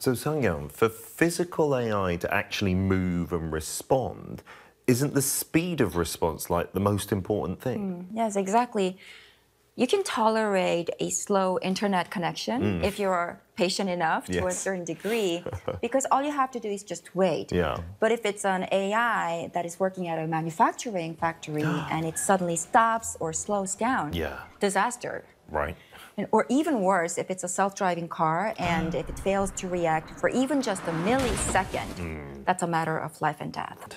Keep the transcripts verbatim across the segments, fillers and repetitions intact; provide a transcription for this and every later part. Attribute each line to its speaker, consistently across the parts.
Speaker 1: So, Sangyeon, for physical A I to actually move and respond, isn't the speed of response like the most important thing?
Speaker 2: Mm, yes, exactly. You can tolerate a slow internet connection
Speaker 1: Mm.
Speaker 2: if you're patient enough to a
Speaker 1: Yes.
Speaker 2: certain degree, because all you have to do is just wait.
Speaker 1: Yeah.
Speaker 2: But if it's an A I that is working at a manufacturing factory and it suddenly stops or slows down,
Speaker 1: Yeah.
Speaker 2: disaster.
Speaker 1: Right.
Speaker 2: And, or even worse, if it's a self-driving car and if it fails to react for even just a millisecond,
Speaker 1: Mm.
Speaker 2: that's a matter of life and death.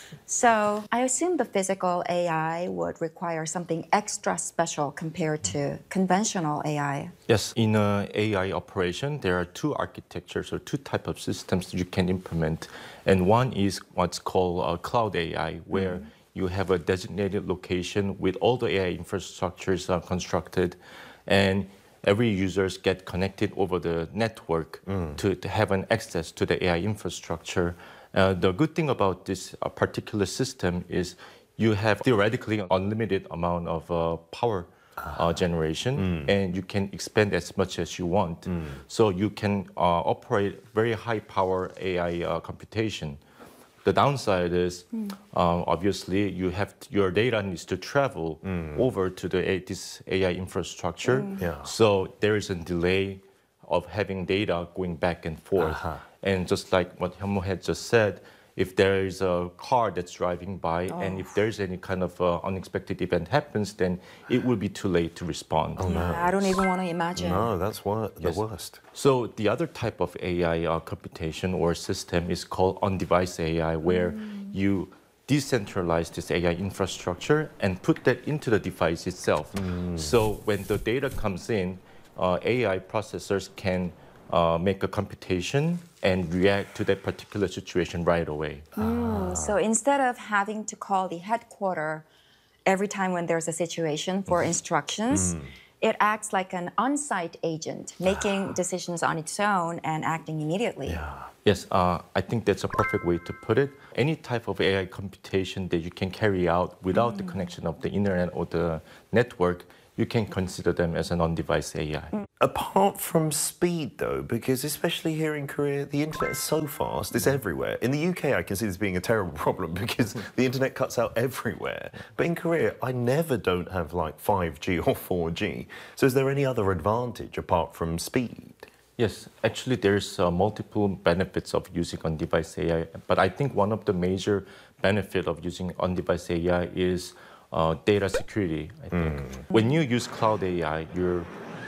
Speaker 2: So I assume the physical A I would require something extra special compared to conventional A I.
Speaker 3: Yes, in a AI operation, there are two architectures or two type of systems you can implement. And one is what's called uh, cloud A I, where mm. you have a designated location with all the A I infrastructures uh, constructed, and every users get connected over the network mm. to, to have an access to the A I infrastructure. Uh, the good thing about this uh, particular system is you have theoretically unlimited amount of uh, power uh, generation, mm. and you can expand as much as you want. Mm. So you can uh, operate very high power A I uh, computation. The downside is, mm. uh, obviously, you have t- your data needs to travel mm. over to the A- this A I infrastructure. Mm.
Speaker 1: Yeah.
Speaker 3: So there is a delay of having data going back and forth. Uh-huh. And just like what Hyunmo had just said, if there is a car that's driving by oh. and if there's any kind of uh, unexpected event happens, then it will be too late to respond.
Speaker 1: Oh, no.
Speaker 2: Yeah, I don't even want to imagine.
Speaker 1: No, that's wor- the
Speaker 3: yes.
Speaker 1: worst.
Speaker 3: So the other type of A I uh, computation or system is called on-device A I, where mm. you decentralize this A I infrastructure and put that into the device itself. Mm. So when the data comes in, uh, A I processors can Uh, make a computation and react to that particular situation right away.
Speaker 2: Mm, so instead of having to call the headquarter every time when there's a situation for instructions, mm. it acts like an on-site agent, making decisions on its own and acting immediately.
Speaker 1: Yeah.
Speaker 3: Yes, uh, I think that's a perfect way to put it. Any type of A I computation that you can carry out without mm. the connection of the internet or the network, you can consider them as an on-device A I.
Speaker 1: Mm. Apart from speed, though, because especially here in Korea, the internet is so fast, it's everywhere. In the U K, I can see this being a terrible problem because the internet cuts out everywhere. But in Korea, I never don't have like five G or four G. So is there any other advantage apart from speed?
Speaker 3: Yes, actually there's uh, multiple benefits of using on-device A I, but I think one of the major benefit of using on-device A I is uh, data security, I think. Mm. When you use cloud A I, your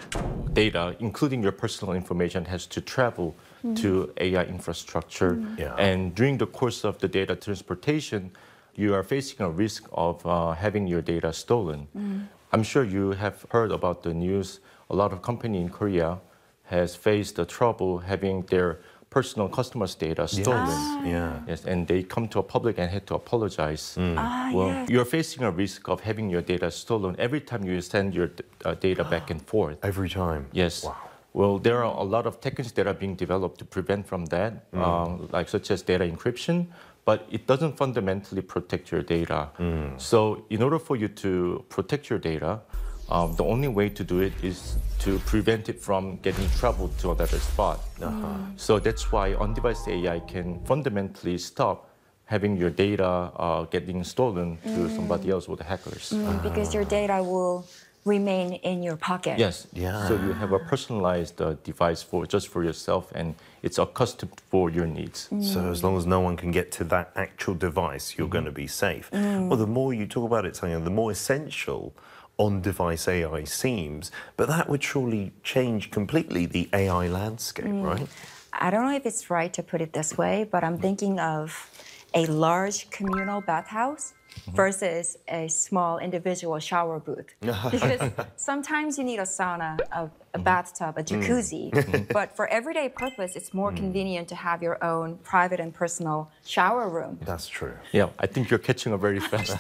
Speaker 3: data, including your personal information, has to travel mm. to A I infrastructure. Mm.
Speaker 1: Yeah.
Speaker 3: And during the course of the data transportation, you are facing a risk of uh, having your data stolen. Mm. I'm sure you have heard about the news. A lot of companies in Korea has faced the trouble having their personal customers' data stolen.
Speaker 1: Yes. Ah. Yeah.
Speaker 3: Yes, and they come to a public and had to apologize.
Speaker 1: Mm.
Speaker 2: Ah,
Speaker 3: well,
Speaker 2: yes.
Speaker 3: you're facing a risk of having your data stolen every time you send your uh, data back and forth.
Speaker 1: Every time?
Speaker 3: Yes.
Speaker 1: Wow.
Speaker 3: Well, there are a lot of techniques that are being developed to prevent from that, mm. um, like such as data encryption, but it doesn't fundamentally protect your data. Mm. So in order for you to protect your data, Um, the only way to do it is to prevent it from getting traveled to another spot. Uh-huh. So that's why on-device A I can fundamentally stop having your data uh, getting stolen mm. to somebody else or the hackers.
Speaker 2: Mm, because your data will remain in your pocket.
Speaker 3: Yes.
Speaker 1: Yeah.
Speaker 3: So you have a personalized uh, device for just for yourself, and it's accustomed for your needs.
Speaker 2: Mm.
Speaker 1: So as long as no one can get to that actual device, you're mm-hmm. going to be safe. Mm. Well, the more you talk about it, Sangyeon, the more essential on-device A I seems, but that would surely change completely the A I landscape, mm. right?
Speaker 2: I don't know if it's right to put it this way, but I'm thinking of a large communal bathhouse mm-hmm. versus a small individual shower booth. Because sometimes you need a sauna, a, a bathtub, a jacuzzi, mm. but for everyday purpose, it's more mm. convenient to have your own private and personal shower room.
Speaker 1: That's true.
Speaker 3: Yeah, I think you're catching up very fast.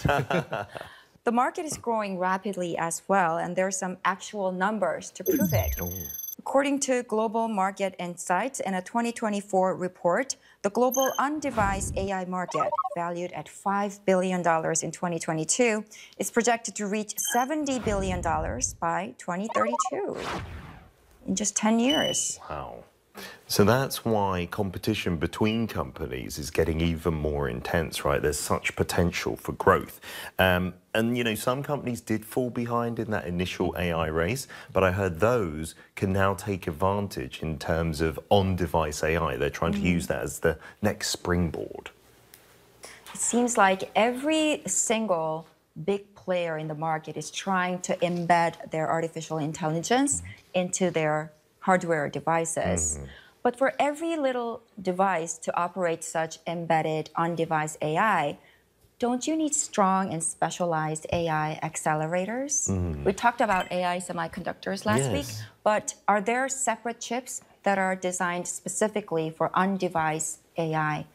Speaker 2: The market is growing rapidly as well, and there are some actual numbers to prove it. Oh. According to Global Market Insights, in a twenty twenty-four report, the global on-device A I market, valued at five billion dollars in twenty twenty-two, is projected to reach seventy billion dollars by twenty thirty-two. In just ten years.
Speaker 1: Wow. So that's why competition between companies is getting even more intense, right? There's such potential for growth. Um, and, you know, some companies did fall behind in that initial A I race, but I heard those can now take advantage in terms of on-device A I. They're trying mm-hmm. to use that as the next springboard.
Speaker 2: It seems like every single big player in the market is trying to embed their artificial intelligence mm-hmm. into their hardware devices. Mm-hmm. But for every little device to operate such embedded on-device A I, don't you need strong and specialized A I accelerators? Mm. We talked about A I semiconductors last yes. week, but are there separate chips that are designed specifically for on-device A I?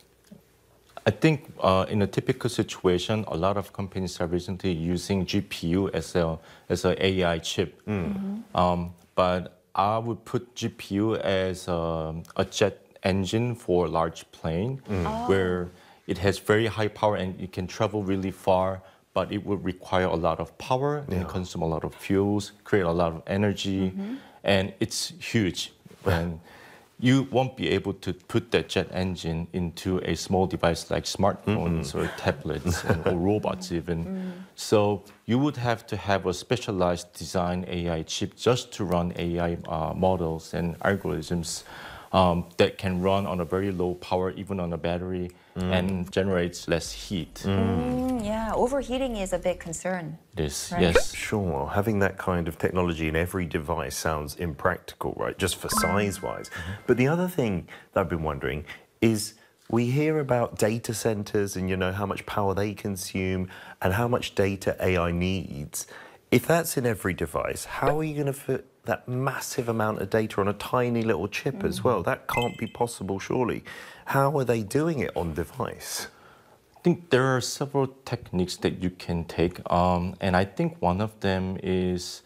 Speaker 3: I think uh, in a typical situation, a lot of companies are recently using G P U as a as an A I chip. Mm. Mm-hmm. um, but I would put G P U as a, a jet engine for a large plane, mm. oh. where it has very high power and it can travel really far, but it would require a lot of power yeah. and consume a lot of fuels, create a lot of energy, mm-hmm. and it's huge. And you won't be able to put that jet engine into a small device like smartphones mm-hmm. or tablets and, or robots even. Mm. So you would have to have a specialized design A I chip just to run A I uh, models and algorithms um, that can run on a very low power, even on a battery, mm. and generates less heat.
Speaker 2: Mm. Mm, yeah, overheating is a big concern.
Speaker 3: It is,
Speaker 2: right?
Speaker 3: yes.
Speaker 1: Sure, having that kind of technology in every device sounds impractical, right, just for size-wise. Mm-hmm. But the other thing that I've been wondering is we hear about data centers and, you know, how much power they consume and how much data A I needs. If that's in every device, how are you going to fit that massive amount of data on a tiny little chip mm. as well? That can't be possible, surely. How are they doing it on device?
Speaker 3: I think there are several techniques that you can take, um, and I think one of them is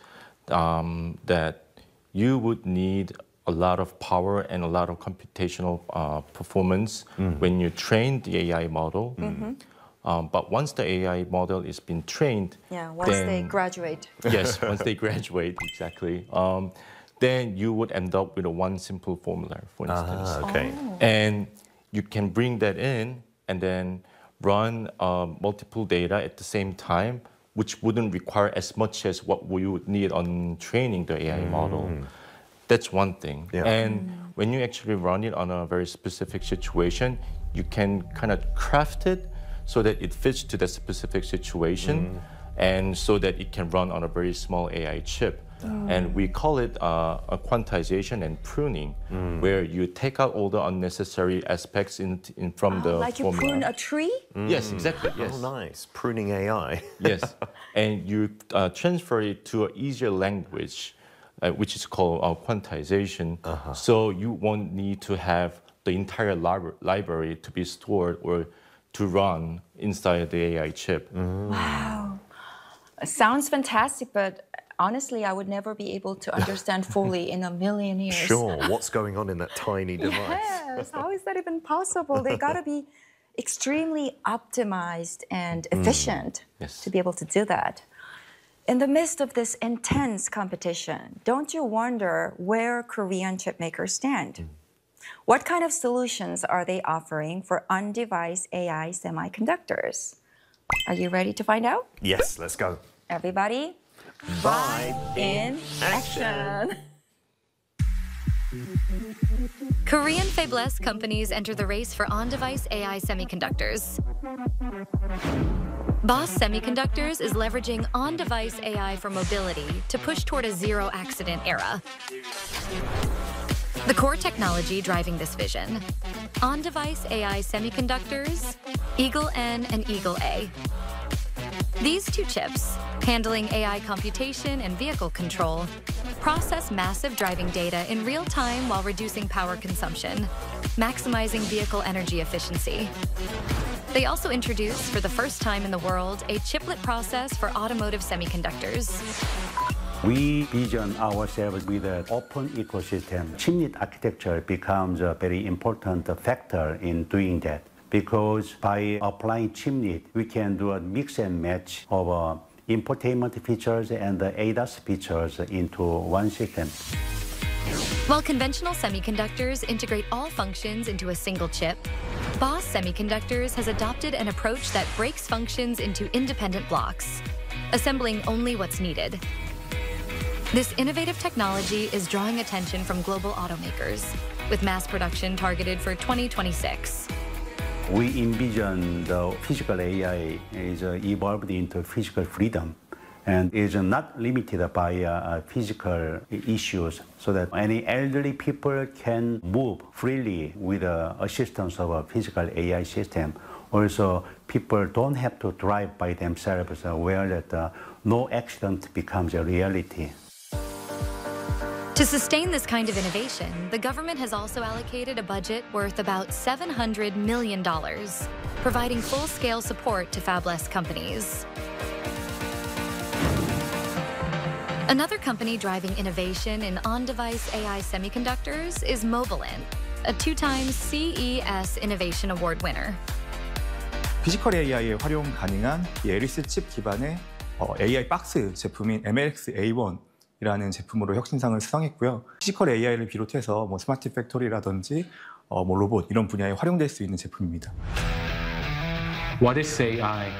Speaker 3: um, that you would need a lot of power and a lot of computational uh, performance mm. when you train the A I model. Mm-hmm. Um, but once the A I model is been trained,
Speaker 2: yeah, once
Speaker 3: then,
Speaker 2: they graduate.
Speaker 3: Yes, once they graduate, exactly. Um, then you would end up with a one simple formula, for instance.
Speaker 1: Ah, okay.
Speaker 2: Oh.
Speaker 3: And you can bring that in and then run uh, multiple data at the same time, which wouldn't require as much as what we would need on training the A I mm. model. That's one thing. Yeah. And mm. when you actually run it on a very specific situation, you can kind of craft it so that it fits to that specific situation mm. and so that it can run on a very small A I chip. Mm. And we call it uh, a quantization and pruning, mm. where you take out all the unnecessary aspects in, in from
Speaker 2: oh,
Speaker 3: the
Speaker 2: like
Speaker 3: formula.
Speaker 2: You prune a tree?
Speaker 3: Mm. Yes, exactly. Yes.
Speaker 1: Oh, nice. Pruning A I.
Speaker 3: Yes. And you uh, transfer it to an easier language, uh, which is called uh, quantization. Uh-huh. So you won't need to have the entire lib library to be stored or to run inside the A I chip.
Speaker 2: Mm. Wow. Sounds fantastic, but honestly, I would never be able to understand fully in a million years.
Speaker 1: Sure, what's going on in that tiny device?
Speaker 2: Yes, how is that even possible? They gotta be extremely optimized and efficient mm. yes. to be able to do that. In the midst of this intense competition, don't you wonder where Korean chip makers stand? Mm. What kind of solutions are they offering for on-device A I semiconductors? Are you ready to find out?
Speaker 1: Yes, let's go.
Speaker 2: Everybody, vibe in action.
Speaker 4: Korean fabless companies enter the race for on-device A I semiconductors. Boss Semiconductors is leveraging on-device A I for mobility to push toward a zero-accident era. The core technology driving this vision: on-device A I semiconductors, Eagle N and Eagle A. These two chips, handling A I computation and vehicle control, process massive driving data in real time while reducing power consumption, maximizing vehicle energy efficiency. They also introduced, for the first time in the world, a chiplet process for automotive semiconductors.
Speaker 5: We vision ourselves with an open ecosystem. Chiplet architecture becomes a very important factor in doing that, because by applying chiplet, we can do a mix and match of uh, infotainment features and the A D A S features into one system.
Speaker 4: While conventional semiconductors integrate all functions into a single chip, Boss Semiconductors has adopted an approach that breaks functions into independent blocks, assembling only what's needed. This innovative technology is drawing attention from global automakers, with mass production targeted for twenty twenty-six.
Speaker 5: We envision the physical A I is uh, evolved into physical freedom and is not limited by uh, physical issues, so that any elderly people can move freely with the assistance of a physical A I system. Also, people don't have to drive by themselves, uh, where that uh, no accident becomes a reality.
Speaker 4: To sustain this kind of innovation, the government has also allocated a budget worth about seven hundred million dollars, providing full-scale support to fabless companies. Another company driving innovation in on-device A I semiconductors is Mobilent, a two-time C E S Innovation Award winner.
Speaker 6: 피지컬 에이아이에 활용 가능한 이 에리스 칩 기반의 어, 에이아이 박스 제품인 엠엘엑스 에이 원이라는 제품으로 혁신상을 수상했고요. 피지컬 에이아이를 비롯해서 뭐 스마트 팩토리라든지 어, 뭐 로봇 이런 분야에 활용될 수 있는 제품입니다.
Speaker 7: What is A I?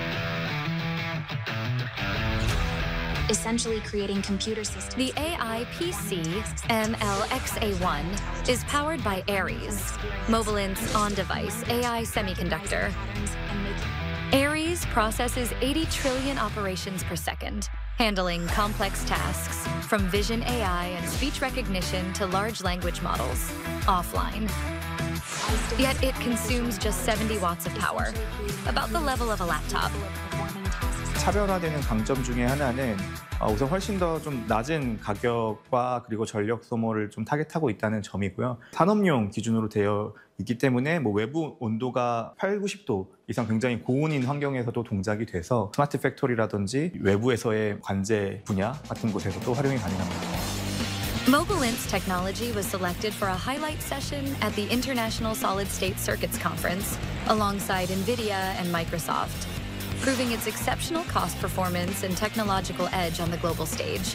Speaker 8: Essentially creating computer systems.
Speaker 4: The A I P C M L X A one is powered by Aries, Mobilent's on-device A I semiconductor. Aries processes eighty trillion operations per second, handling complex tasks from vision A I and speech recognition to large language models, offline. Yet it consumes just seventy watts of power, about the level of a laptop.
Speaker 6: 차별화되는 강점 중에 하나는 우선 훨씬 더 좀 낮은 가격과 그리고 전력 소모를 좀 타겟하고 있다는 점이고요. 산업용 기준으로 되어 있기 때문에 뭐 외부 온도가 팔, 구십 도 이상 굉장히 고온인 환경에서도 동작이 돼서 스마트 팩토리라든지 외부에서의 관제 분야 같은 곳에서도 활용이 가능합니다.
Speaker 4: Mobilent's technology was selected for a highlight session at the International Solid State Circuits Conference alongside NVIDIA and Microsoft, proving its exceptional cost performance and technological edge on the global stage.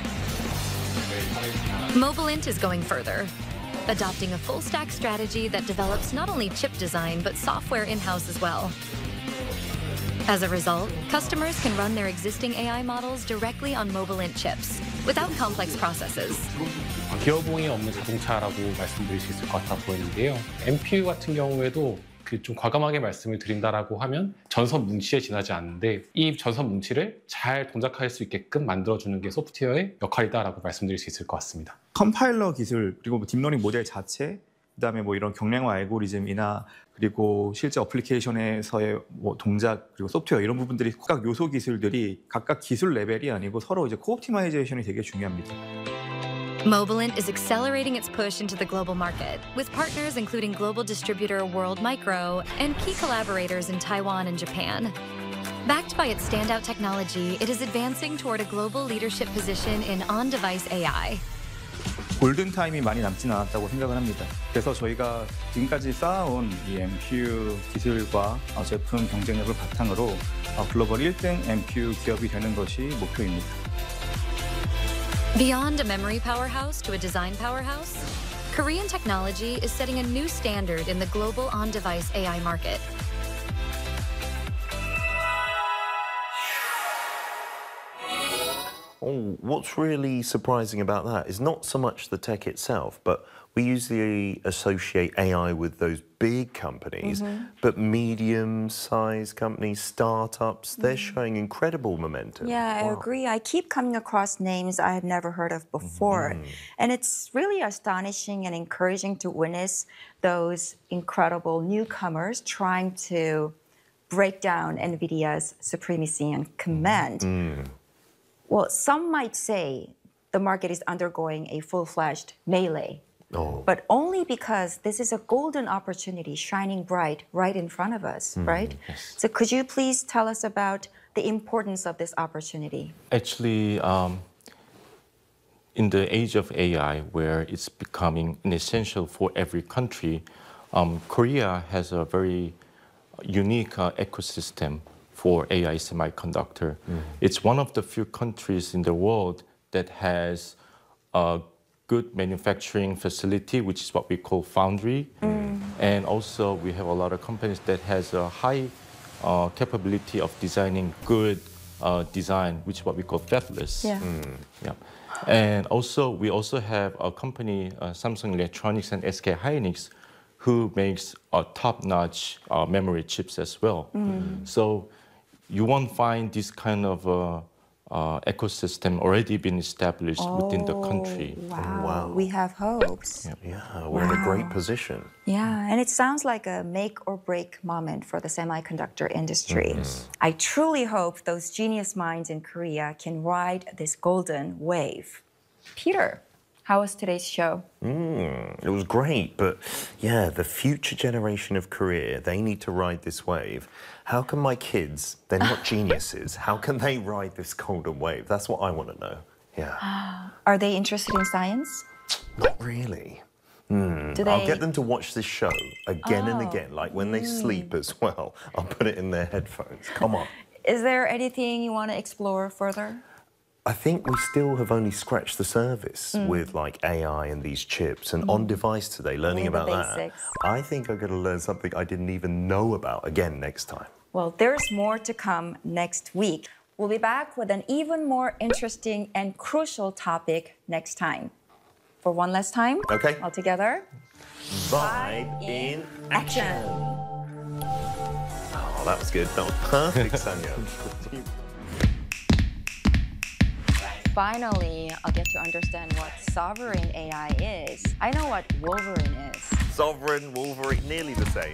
Speaker 4: Mobilent is going further, adopting a full-stack strategy that develops not only chip design, but software in-house as well. As a result, customers can run their existing A I models directly on Mobilent chips, without complex processes.
Speaker 7: 기어봉이 없는 자동차라고 말씀드릴 수 있을 것 같아 보이는데요. 엠피유 같은 경우에도 그 좀 과감하게 말씀을 드린다라고 하면 전선 뭉치에 지나지 않는데 이 전선 뭉치를 잘 동작할 수 있게끔 만들어주는 게 소프트웨어의 역할이다라고 말씀드릴 수 있을 것 같습니다.
Speaker 6: 컴파일러 기술 그리고 딥러닝 모델 자체, 그다음에 뭐 이런 경량화 알고리즘이나 그리고 실제 어플리케이션에서의 뭐 동작 그리고 소프트웨어 이런 부분들이 각각 요소 기술들이 각각 기술 레벨이 아니고 서로 이제 코옵티마이제이션이 되게 중요합니다.
Speaker 4: Mobilent is accelerating its push into the global market, with partners including global distributor World Micro and key collaborators in Taiwan and Japan. Backed by its standout technology, it is advancing toward a global leadership position in on-device A I.
Speaker 6: 골든타임이 많이 남진 않았다고 생각을 합니다. 그래서 저희가 지금까지 쌓아온 이 엠피유 기술과 제품 경쟁력을 바탕으로 글로벌 일 등 엠피유 기업이 되는 것이 목표입니다.
Speaker 4: Beyond a memory powerhouse to a design powerhouse, Korean technology is setting a new standard in the global on-device A I market.
Speaker 1: Oh, what's really surprising about that is not so much the tech itself, but we usually associate A I with those big companies, mm-hmm. but medium-sized companies, startups, they're mm-hmm. showing incredible momentum.
Speaker 2: Yeah, wow. I agree. I keep coming across names I have never heard of before. Mm-hmm. And it's really astonishing and encouraging to witness those incredible newcomers trying to break down NVIDIA's supremacy and command. Mm. Well, some might say the market is undergoing a full-fledged melee, oh. but only because this is a golden opportunity shining bright right in front of us, mm, right? Yes. So could you please tell us about the importance of this opportunity?
Speaker 3: Actually, um, in the age of A I, where it's becoming an essential for every country, um, Korea has a very unique uh, ecosystem for A I semiconductor. Mm. It's one of the few countries in the world that has a good manufacturing facility, which is what we call foundry. Mm. And also we have a lot of companies that has a high uh, capability of designing good uh, design, which is what we call fabless.
Speaker 2: Yeah.
Speaker 3: Mm. Yeah. And also we also have a company, uh, Samsung Electronics and S K Hynix, who makes a top-notch uh, memory chips as well. Mm. So you won't find this kind of uh, uh, ecosystem already been established oh, within the country.
Speaker 2: Wow. wow, we have hopes.
Speaker 1: Yeah, yeah we're wow. in a great position.
Speaker 2: Yeah, and it sounds like a make or break moment for the semiconductor industry. Mm-hmm. I truly hope those genius minds in Korea can ride this golden wave. Peter, how was today's show?
Speaker 1: Mm, it was great, but yeah, the future generation of Korea, they need to ride this wave. How can my kids, they're not geniuses, how can they ride this golden wave? That's what I want to know. Yeah.
Speaker 2: Are they interested in science?
Speaker 1: Not really. Mm.
Speaker 2: Do they...
Speaker 1: I'll get them to watch this show again
Speaker 2: oh.
Speaker 1: and again, like when they mm. sleep as well. I'll put it in their headphones. Come on.
Speaker 2: Is there anything you want to explore further?
Speaker 1: I think we still have only scratched the surface mm. with like A I and these chips and mm. on device today, learning about that. I think I'm going to learn something I didn't even know about again next time.
Speaker 2: Well, there's more to come next week. We'll be back with an even more interesting and crucial topic next time. For one last time,
Speaker 1: okay.
Speaker 2: all together.
Speaker 1: Vibe in action. Oh, that was good. That was perfect, Sanya.
Speaker 2: Finally, I'll get to understand what sovereign A I is. I know what Wolverine is.
Speaker 1: Sovereign, Wolverine, nearly the same.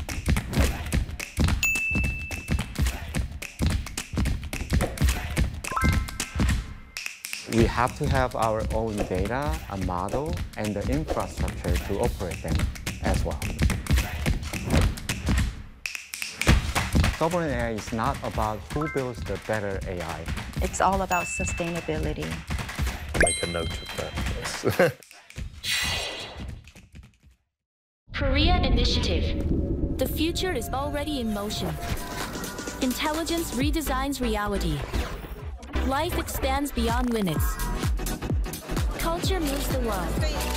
Speaker 8: We have to have our own data, a model, and the infrastructure to operate them as well. Sovereign A I is not about who builds the better A I.
Speaker 2: It's all about sustainability.
Speaker 1: I'll make a note of that.
Speaker 9: Korea Initiative. The future is already in motion. Intelligence redesigns reality. Life expands beyond limits. Culture moves the world.